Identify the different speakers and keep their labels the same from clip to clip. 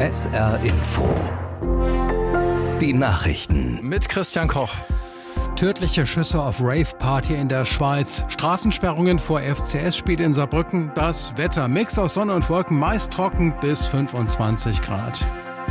Speaker 1: SR Info. Die Nachrichten.
Speaker 2: Mit Christian Koch.
Speaker 3: Tödliche Schüsse auf Rave-Party in der Schweiz. Straßensperrungen vor FCS-Spiel in Saarbrücken. Das Wetter. Mix aus Sonne und Wolken, meist trocken bis 25 Grad.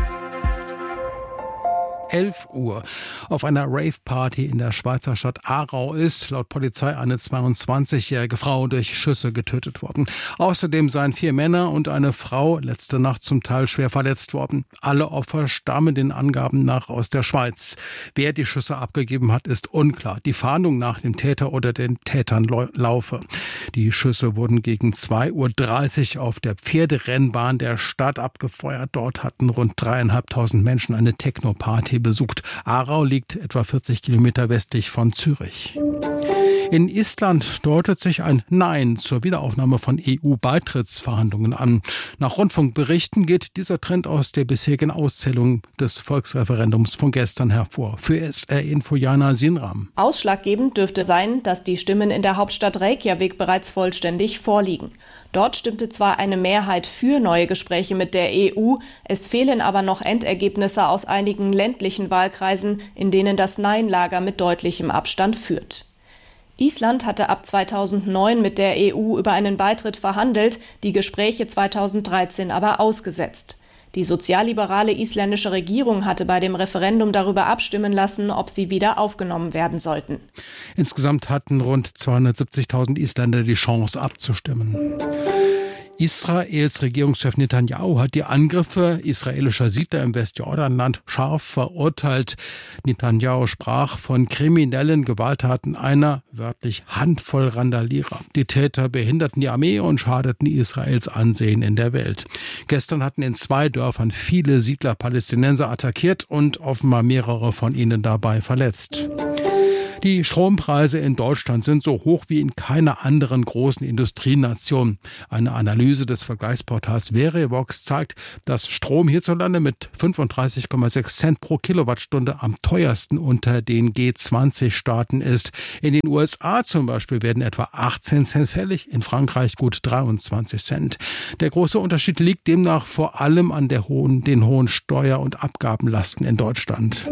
Speaker 3: 11 Uhr. Auf einer Rave-Party in der Schweizer Stadt Aarau ist laut Polizei eine 22-jährige Frau durch Schüsse getötet worden. Außerdem seien 4 Männer und eine Frau letzte Nacht zum Teil schwer verletzt worden. Alle Opfer stammen den Angaben nach aus der Schweiz. Wer die Schüsse abgegeben hat, ist unklar. Die Fahndung nach dem Täter oder den Tätern laufe. Die Schüsse wurden gegen 2:30 Uhr auf der Pferderennbahn der Stadt abgefeuert. Dort hatten rund 3.500 Menschen eine Techno-Party besucht. Aarau liegt etwa 40 Kilometer westlich von Zürich. In Island deutet sich ein Nein zur Wiederaufnahme von EU-Beitrittsverhandlungen an. Nach Rundfunkberichten geht dieser Trend aus der bisherigen Auszählung des Volksreferendums von gestern hervor. Für SR Info Jana Sinram.
Speaker 4: Ausschlaggebend dürfte sein, dass die Stimmen in der Hauptstadt Reykjavik bereits vollständig vorliegen. Dort stimmte zwar eine Mehrheit für neue Gespräche mit der EU, es fehlen aber noch Endergebnisse aus einigen ländlichen Wahlkreisen, in denen das Nein-Lager mit deutlichem Abstand führt. Island hatte ab 2009 mit der EU über einen Beitritt verhandelt, die Gespräche 2013 aber ausgesetzt. Die sozialliberale isländische Regierung hatte bei dem Referendum darüber abstimmen lassen, ob sie wieder aufgenommen werden sollten.
Speaker 3: Insgesamt hatten rund 270.000 Isländer die Chance abzustimmen. Israels Regierungschef Netanyahu hat die Angriffe israelischer Siedler im Westjordanland scharf verurteilt. Netanyahu sprach von kriminellen Gewalttaten einer, wörtlich, Handvoll Randalierer. Die Täter behinderten die Armee und schadeten Israels Ansehen in der Welt. Gestern hatten in 2 Dörfern viele Siedler Palästinenser attackiert und offenbar mehrere von ihnen dabei verletzt. Die Strompreise in Deutschland sind so hoch wie in keiner anderen großen Industrienation. Eine Analyse des Vergleichsportals Verivox zeigt, dass Strom hierzulande mit 35,6 Cent pro Kilowattstunde am teuersten unter den G20-Staaten ist. In den USA zum Beispiel werden etwa 18 Cent fällig, in Frankreich gut 23 Cent. Der große Unterschied liegt demnach vor allem an den hohen Steuer- und Abgabenlasten in Deutschland.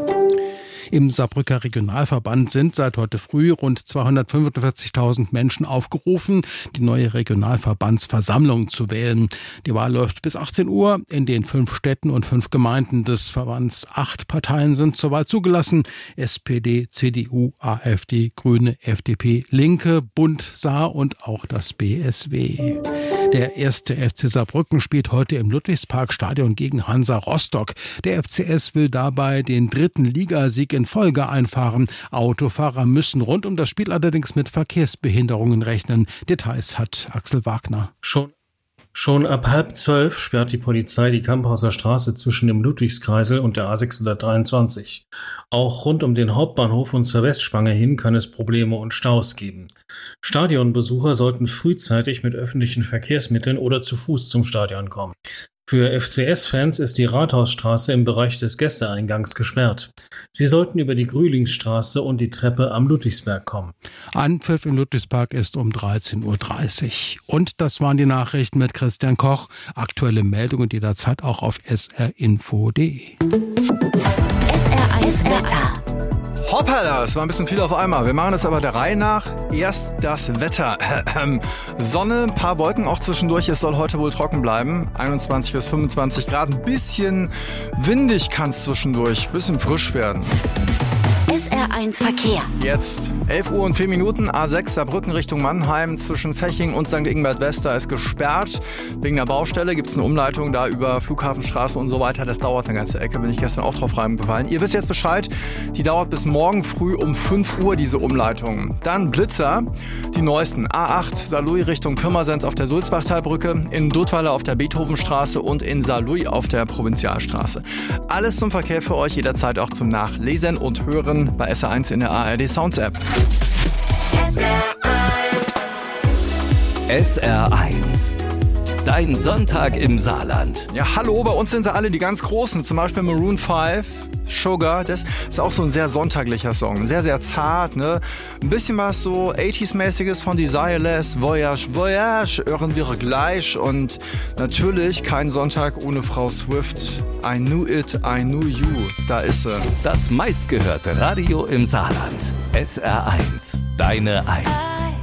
Speaker 3: Im Saarbrücker Regionalverband sind seit heute früh rund 245.000 Menschen aufgerufen, die neue Regionalverbandsversammlung zu wählen. Die Wahl läuft bis 18 Uhr in den 5 Städten und 5 Gemeinden des Verbands. 8 Parteien sind zur Wahl zugelassen. SPD, CDU, AfD, Grüne, FDP, Linke, Bund, Saar und auch das BSW. Der 1. FC Saarbrücken spielt heute im Ludwigsparkstadion gegen Hansa Rostock. Der FCS will dabei den 3. Ligasieg in Folge einfahren. Autofahrer müssen rund um das Spiel allerdings mit Verkehrsbehinderungen rechnen. Details hat Axel Wagner.
Speaker 5: Schon ab 11:30 sperrt die Polizei die Kamphauser Straße zwischen dem Ludwigskreisel und der A623. Auch rund um den Hauptbahnhof und zur Westspange hin kann es Probleme und Staus geben. Stadionbesucher sollten frühzeitig mit öffentlichen Verkehrsmitteln oder zu Fuß zum Stadion kommen. Für FCS-Fans ist die Rathausstraße im Bereich des Gästeeingangs gesperrt. Sie sollten über die Grühlingstraße und die Treppe am Ludwigsberg kommen.
Speaker 3: Anpfiff im Ludwigspark ist um 13:30 Uhr. Und das waren die Nachrichten mit Christian Koch. Aktuelle Meldungen jederzeit auch auf srinfo.de.
Speaker 6: SR1 Wetter.
Speaker 2: Hoppala, es war ein bisschen viel auf einmal. Wir machen es aber der Reihe nach. Erst das Wetter. Sonne, ein paar Wolken auch zwischendurch. Es soll heute wohl trocken bleiben. 21 bis 25 Grad. Ein bisschen windig kann es zwischendurch. Ein bisschen frisch werden.
Speaker 6: SR1 Verkehr.
Speaker 2: Jetzt 11 Uhr und 4 Minuten. A6 Saarbrücken Richtung Mannheim zwischen Feching und St. Ingbert Wester ist gesperrt. Wegen der Baustelle gibt es eine Umleitung da über Flughafenstraße und so weiter. Das dauert eine ganze Ecke. Bin ich gestern auch drauf reingefallen. Ihr wisst jetzt Bescheid. Die dauert bis morgen früh um 5 Uhr, diese Umleitung. Dann Blitzer. Die neuesten. A8 Saarlouis Richtung Pirmasens auf der Sulzbachtalbrücke. In Duttweiler auf der Beethovenstraße und in Saarlouis auf der Provinzialstraße. Alles zum Verkehr für euch. Jederzeit auch zum Nachlesen und Hören bei SR1 in der ARD Sounds App.
Speaker 1: SR1 dein Sonntag im Saarland.
Speaker 2: Ja, hallo, bei uns sind sie alle die ganz Großen. Zum Beispiel Maroon 5, Sugar. Das ist auch so ein sehr sonntaglicher Song. Sehr, sehr zart, ne? Ein bisschen was so 80s-mäßiges von Desireless. Voyage, Voyage, hören wir gleich. Und natürlich kein Sonntag ohne Frau Swift. I knew it, I knew you. Da ist sie.
Speaker 1: Das meistgehörte Radio im Saarland. SR1, deine 1.